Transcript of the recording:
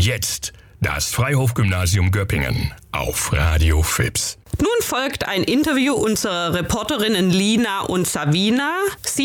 Jetzt das Freihof-Gymnasium Göppingen auf Radio FIPS. Nun folgt ein Interview unserer Reporterinnen Lina und Savina.